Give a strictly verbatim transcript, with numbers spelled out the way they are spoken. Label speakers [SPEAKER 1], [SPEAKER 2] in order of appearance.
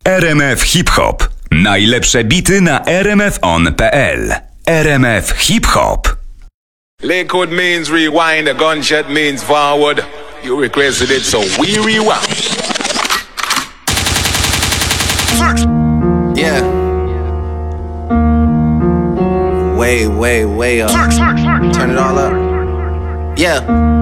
[SPEAKER 1] R M F Hip Hop. Najlepsze bity na r m f on kropka p l. R M F Hip Hop.
[SPEAKER 2] Lakewood means rewind, a gunshot means forward. You requested it, so we rewind.
[SPEAKER 3] Yeah. Way, way, way up. Turn it all up. Yeah.